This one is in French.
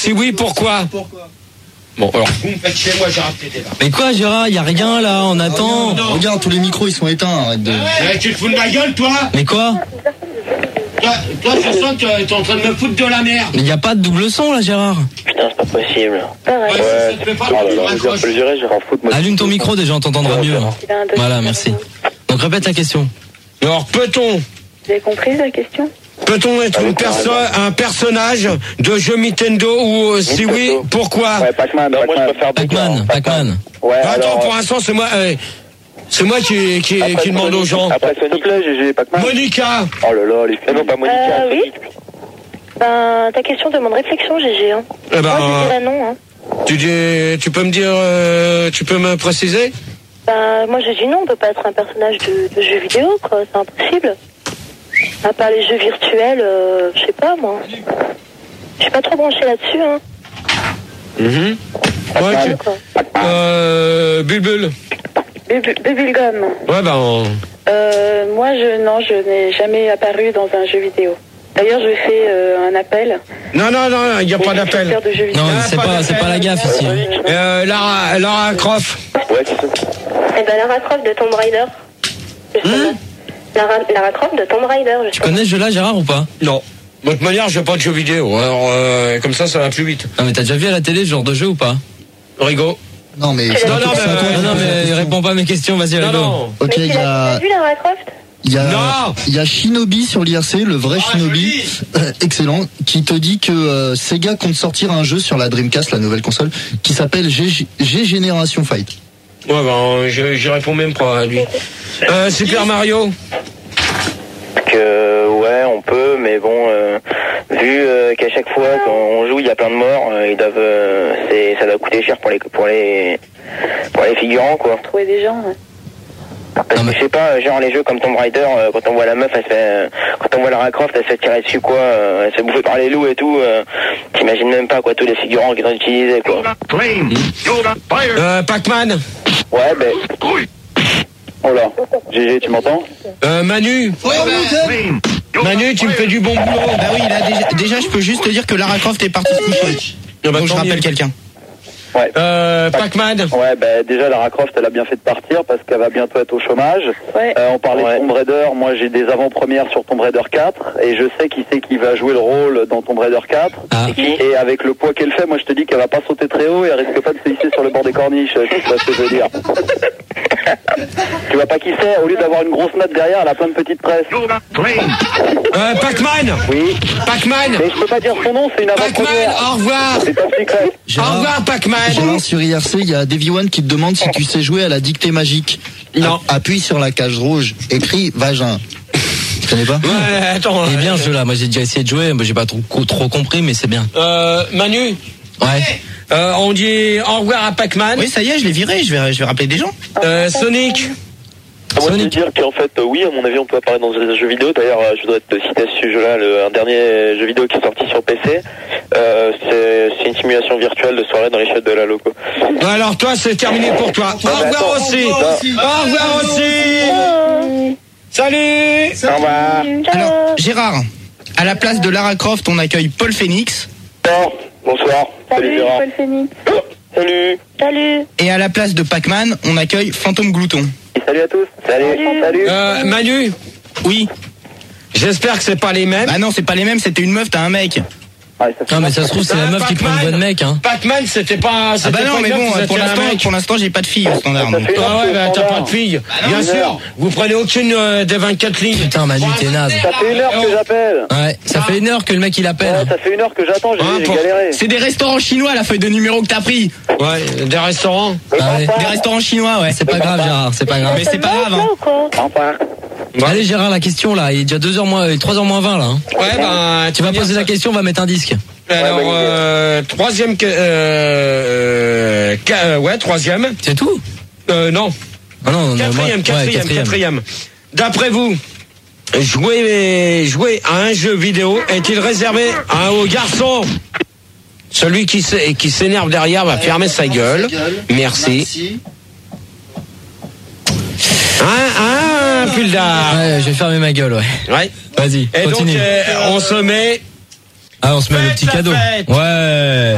Si oui, pourquoi? Bon, alors, vous me faites chier, moi j'ai raté des là. Mais quoi, Gérard? Y a rien là, on attend. Non. Regarde, tous les micros ils sont éteints, arrête de. Tu te fous de ma gueule, toi? Mais quoi? Toi, je sens que t'es en train de me foutre de la merde. Mais y a pas de double son là, Gérard. Putain, c'est pas possible. Ouais, ça te fait pas Je m'en fous de moi. Allume ton micro, déjà on t'entendra mieux. Voilà, merci. Donc répète la question. Alors, peut-on Vous avez compris la question? Peut-on être un personnage de jeu Nintendo ou si oui, pourquoi? Ouais, Pac-Man. Moi, je préfère Pac-Man. Ouais, attends, pour l'instant, c'est moi qui demande aux gens. Après, s'il te plaît, GG, Pac-Man. Monica. Oh là là, les filles. Non, pas Monica. Oui. Ben, ta question demande réflexion, GG. Hein. Eh ben, moi, je dirais non. Hein. Tu peux me dire, tu peux me préciser? Ben, moi, je dis non, on peut pas être un personnage de jeu vidéo, quoi. C'est impossible. À part les jeux virtuels, je sais pas, moi. Je suis pas trop branchée là-dessus, hein. Ouais, Bulbul. Bubblegum. Ouais, ben... Moi, je n'ai jamais apparu dans un jeu vidéo. D'ailleurs, je fais un appel. Non, il n'y a pas d'appel. Non, c'est pas la gaffe ici. Lara Croft. Ouais, c'est ça. Eh ben, Lara Croft de Tomb Raider. Lara Croft de Tomb Raider. Tu connais ce jeu-là, Gérard, ou pas? Non. De toute manière, je n'ai pas de jeux vidéo. Alors, comme ça va plus vite. Non, mais t'as déjà vu à la télé ce genre de jeu ou pas? Rigo. Non, mais. Non, mais réponds pas à mes questions, vas-y, Rigo. Non. Ok, mais tu l'as vu, Lara Croft? Il y a Shinobi sur l'IRC, le vrai Shinobi, excellent, qui te dit que Sega compte sortir un jeu sur la Dreamcast, la nouvelle console, qui s'appelle G Generation Fight. Ouais, ben, j'y réponds même pas à lui. Super Mario. Ouais, on peut, mais bon, vu qu'à chaque fois quand on joue, il y a plein de morts, ça doit coûter cher pour les figurants, quoi. Trouver des gens, ouais. Parce que je sais pas, genre les jeux comme Tomb Raider, quand on voit la meuf, quand on voit Lara Croft, elle se fait tirer dessus, quoi, elle se fait bouffer par les loups et tout, t'imagines même pas, quoi, tous les figurants qu'ils ont utilisés, quoi. Pac-Man. Ouais, ben. Oh là, GG, tu m'entends? Manu. Manu, tu me fais du bon boulot. Bah oui, là, déjà, je peux juste te dire que Lara Croft est partie se coucher. Donc je rappelle quelqu'un. Ouais. Pac-Man. Ouais, ben déjà Lara Croft, elle a bien fait de partir parce qu'elle va bientôt être au chômage. Ouais. On parlait de Tomb Raider. Moi, j'ai des avant-premières sur Tomb Raider 4 et je sais qui c'est qui va jouer le rôle dans Tomb Raider 4. Ah. Et avec le poids qu'elle fait, moi, je te dis qu'elle va pas sauter très haut et elle risque pas de se hisser sur le bord des corniches. Tu vois ce que je veux dire? Tu vois pas qui c'est? Au lieu d'avoir une grosse note derrière, elle a plein de petites presses. Pac-Man. Oui. Pac-Man. Mais je peux pas dire son nom, c'est une avant-première. Pac-Man, au revoir. C'est un secret. Au revoir, Pac-Man. Gérard, sur IRC, il y a Davy One qui te demande si tu sais jouer à la dictée magique. Non. Appuie sur la cage rouge, écris vagin. Tu connais pas? Ouais, attends. Il est bien ce jeu-là, moi j'ai déjà essayé de jouer, moi j'ai pas trop compris, mais c'est bien. Manu. Ouais. On dit au revoir à Pac-Man. Oui, ça y est, je l'ai viré, je vais rappeler des gens. Sonic. Moi, je veux dire qu'en fait, oui, à mon avis, on peut apparaître dans un jeu vidéo. D'ailleurs, je voudrais te citer à ce sujet-là, un dernier jeu vidéo qui est sorti sur PC. C'est une simulation virtuelle de soirée dans les chiottes de la loco. Alors toi, c'est terminé pour toi. Au revoir aussi. Au revoir aussi. Salut. Au revoir. Alors, Gérard, à la place de Lara Croft, on accueille Paul Phoenix. Bonsoir. Salut Gérard. Paul Phoenix. Salut. Salut. Et à la place de Pac-Man, on accueille Fantôme Glouton. Et salut à tous. Salut. Manu. Oui. J'espère que c'est pas les mêmes. Bah non, c'est pas les mêmes, c'était une meuf, t'as un mec. Ouais, ça fait Non, mais ça se trouve, c'est la meuf qui prend une voix de mec, hein. Pac-Man, c'était pas. Ah bah non, mais bon, pour l'instant, j'ai pas de fille au standard. Donc. Ah ouais, bah t'as pas de fille. Bien sûr. Vous prenez aucune des 24 lignes. Putain, Manu, t'es naze. Ça fait 1 heure que j'appelle. Ouais, ça fait 1 heure que le mec il appelle. Ouais, ça fait 1 heure que j'attends, j'ai galéré. C'est des restaurants chinois, la feuille de numéro que t'as pris. Ouais, des restaurants. Ah ouais. Des restaurants chinois, ouais. C'est pas grave, Gérard, c'est pas grave. Mais c'est pas grave, hein. Enfin. Allez, Gérard, la question là, il est déjà 2h moins, 3h moins 20 là. Hein. Ouais, bah Tu vas poser la question, on va mettre un disque. Alors, troisième. Troisième. C'est tout? Non. Ah non, Quatrième. D'après vous, jouer à un jeu vidéo est-il réservé aux garçons? Celui qui s'énerve derrière va fermer sa gueule. Merci. Puldar. Ouais, je vais fermer ma gueule, ouais. Ouais. Vas-y, Et continue. donc, on se met. Ah, on se met le petit cadeau. Ouais.